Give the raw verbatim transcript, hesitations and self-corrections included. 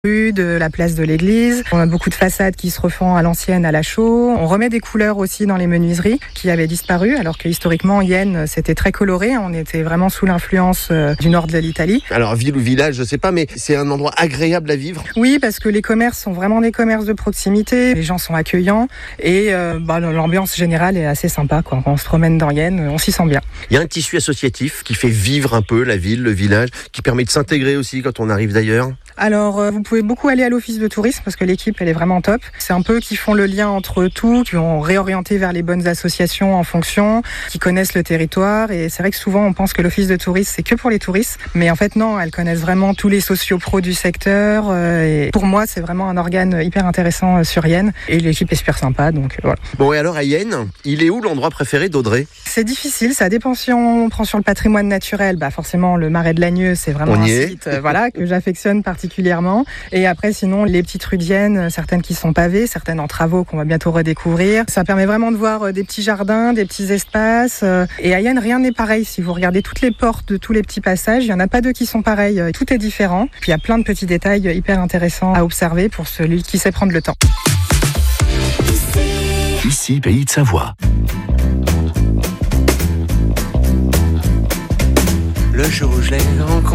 rue, de la place de l'église. On a beaucoup de façades qui se refont à l'ancienne, à la chaux. On remet des couleurs aussi dans les menuiseries qui avaient disparu, alors que historiquement, Yenne, c'était très coloré. On était vraiment sous l'influence euh, du nord de l'Italie. Alors, ville ou village, je sais pas, mais c'est un endroit agréable à vivre. Oui, parce que les commerces sont vraiment des commerces de proximité. Les gens sont accueillants et euh, bah, l'ambiance générale est assez sympa, quoi. Quand on se promène dans Yenne, on s'y sent bien. Il y a un tissu associatif qui fait vivre un peu la ville, le village, qui permet de s'intégrer aussi quand on arrive d'ailleurs. Alors, euh, vous pouvez beaucoup aller à l'office de tourisme parce que l'équipe, elle est vraiment top. C'est un peu qui font le lien entre tout, qui vont réorienter vers les bonnes associations en fonction, qui connaissent le territoire. Et c'est vrai que souvent, on pense que l'office de tourisme, c'est que pour les touristes. Mais en fait, non, elles connaissent vraiment tous les sociopros du secteur. Euh, et pour moi, c'est vraiment un organe hyper intéressant euh, sur Yenne. Et l'équipe est super sympa, donc euh, voilà. Bon, et alors à Yenne, il est où l'endroit préféré d'Audrey ? C'est difficile, ça dépend si on prend sur le patrimoine naturel. Bah forcément, le Marais de Lagneux, c'est vraiment On un y est. site euh, voilà, que j'affectionne particulièrement. Et après, sinon, les petites rues de Yenne, certaines qui sont pavées, certaines en travaux qu'on va bientôt redécouvrir. Ça permet vraiment de voir euh, des petits jardins, des petits espaces. Euh, et à Yenne, rien n'est pareil. Si vous regardez toutes les portes de tous les petits passages, il n'y en a pas deux qui sont pareils. Tout est différent. Puis il y a plein de petits détails hyper intéressants à observer pour celui qui sait prendre le temps. Ici, Pays de Savoie. Le jour où je l'ai rencontré.